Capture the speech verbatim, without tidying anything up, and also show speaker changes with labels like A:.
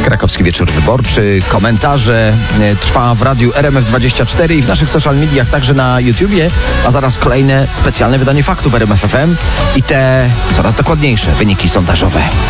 A: Krakowski Wieczór Wyborczy, komentarze, trwa w radiu R M F dwadzieścia cztery i w naszych social mediach, także na YouTubie, a zaraz kolejne specjalne wydanie faktów R M F F M i te coraz dokładniejsze wyniki sondażowe.